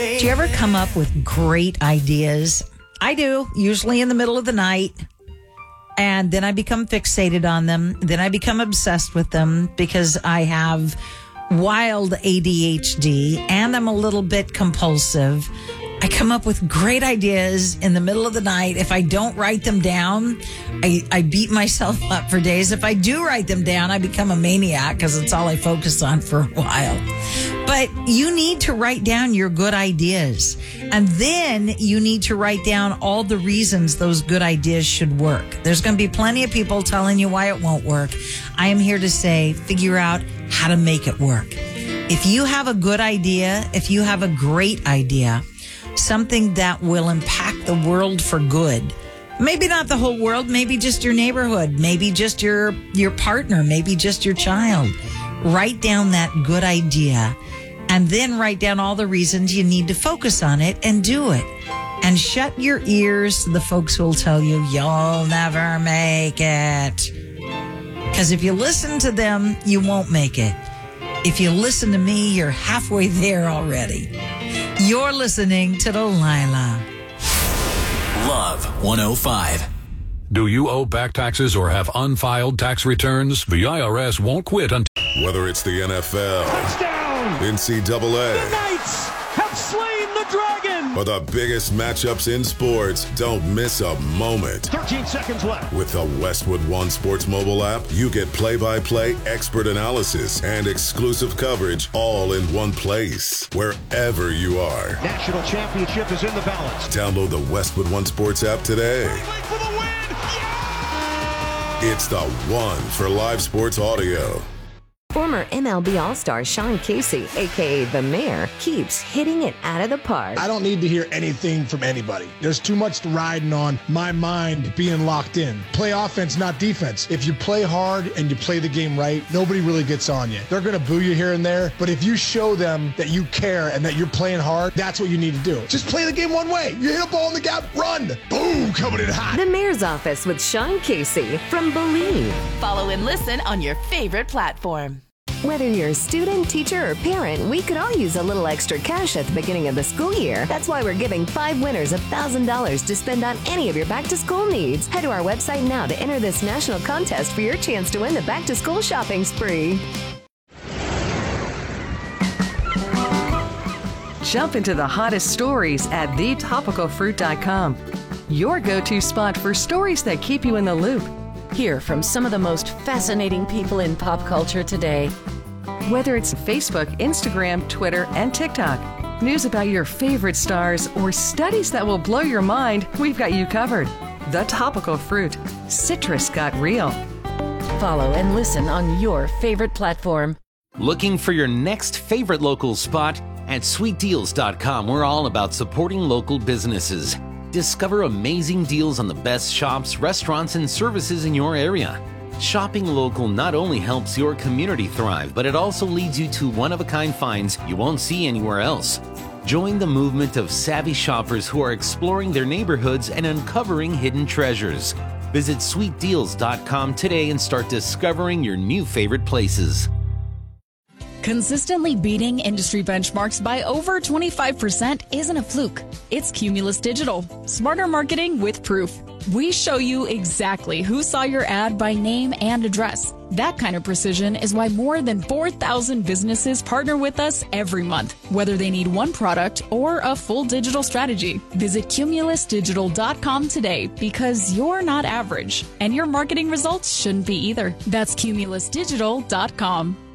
Do you ever come up with great ideas? I do, usually in the middle of the night. And then I become fixated on them. Then I become obsessed with them because I have wild ADHD and I'm a little bit compulsive. I come up with great ideas in the middle of the night. If I don't write them down, I beat myself up for days. If I do write them down, I become a maniac because it's all I focus on for a while. But you need to write down your good ideas. And then you need to write down all the reasons those good ideas should work. There's going to be plenty of people telling you why it won't work. I am here to say, figure out how to make it work. If you have a good idea, if you have a great idea, something that will impact the world for good. Maybe not the whole world, maybe just your neighborhood, maybe just your partner, maybe just your child. Write down that good idea and then write down all the reasons you need to focus on it and do it. And shut your ears to the folks who will tell you, you'll never make it. Because if you listen to them, you won't make it. If you listen to me, you're halfway there already. You're listening to Delilah. Love 105. Do you owe back taxes or have unfiled tax returns? The IRS won't quit until... Whether it's the NFL, touchdown, NCAA, the Knights have slain the dragon, or the biggest matchups in sports, don't miss a moment. 13 seconds left. With the Westwood One Sports mobile app, you get play-by-play expert analysis and exclusive coverage all in one place, wherever you are. National championship is in the balance. Download the Westwood One Sports app today. For the win! It's the one for live sports audio. Former MLB All-Star Sean Casey, a.k.a. The Mayor, keeps hitting it out of the park. I don't need to hear anything from anybody. There's too much riding on my mind being locked in. Play offense, not defense. If you play hard and you play the game right, nobody really gets on you. They're going to boo you here and there, but if you show them that you care and that you're playing hard, that's what you need to do. Just play the game one way. You hit a ball in the gap, run. Boom, coming in hot. The Mayor's Office with Sean Casey from Believe. Follow and listen on your favorite platform. Whether you're a student, teacher, or parent, we could all use a little extra cash at the beginning of the school year. That's why we're giving 5 winners $1,000 to spend on any of your back-to-school needs. Head to our website now to enter this national contest for your chance to win the back-to-school shopping spree. Jump into the hottest stories at thetopicalfruit.com. Your go-to spot for stories that keep you in the loop. Hear from some of the most fascinating people in pop culture today. Whether it's Facebook, Instagram, Twitter, and TikTok, news about your favorite stars, or studies that will blow your mind, we've got you covered. The Topical Fruit. Citrus got real. Follow and listen on your favorite platform. Looking for your next favorite local spot? At sweetdeals.com, we're all about supporting local businesses. Discover amazing deals on the best shops, restaurants, and services in your area. Shopping local not only helps your community thrive, but it also leads you to one-of-a-kind finds you won't see anywhere else. Join the movement of savvy shoppers who are exploring their neighborhoods and uncovering hidden treasures. Visit sweetdeals.com today and start discovering your new favorite places. Consistently beating industry benchmarks by over 25% isn't a fluke. It's Cumulus Digital. Smarter marketing with proof. We show you exactly who saw your ad by name and address. That kind of precision is why more than 4,000 businesses partner with us every month, whether they need one product or a full digital strategy. Visit cumulusdigital.com today because you're not average, and your marketing results shouldn't be either. That's cumulusdigital.com.